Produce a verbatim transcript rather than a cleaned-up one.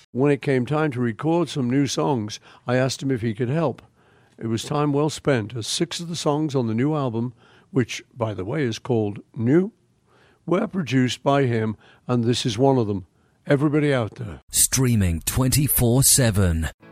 When it came time to record some new songs, I asked him if he could help. It was time well spent, as six of the songs on the new album, which, by the way, is called New, were produced by him, and this is one of them. Everybody out there. Streaming twenty-four seven.